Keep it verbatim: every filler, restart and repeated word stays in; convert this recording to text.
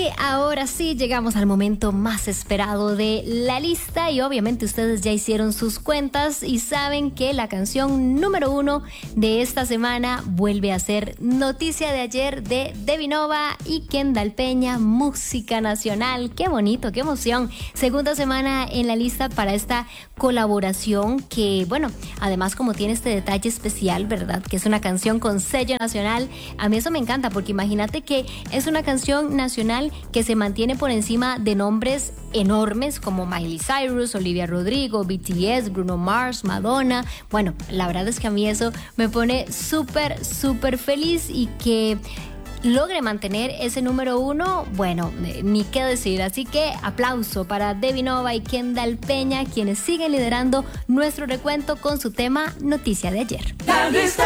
ahora sí llegamos al momento más esperado de la lista y obviamente ustedes ya hicieron sus cuentas y saben que la canción número uno de esta semana vuelve a ser noticia de ayer de Debbie Nova y Kendall Peña, música nacional. Qué bonito, qué emoción. Segunda semana en la lista para esta colaboración que, bueno, además como tiene este detalle especial, ¿verdad? Que es una canción con sello nacional. A mí eso me encanta porque imagínate que es una canción nacional que se mantiene por encima de nombres enormes como Miley Cyrus, Olivia Rodrigo, B T S, Bruno Mars, Madonna. Bueno, la verdad es que a mí eso me pone súper, súper feliz y que logre mantener ese número uno, bueno, ni qué decir. Así que aplauso para Debbie Nova y Kendall Peña, quienes siguen liderando nuestro recuento con su tema Noticia de Ayer. La lista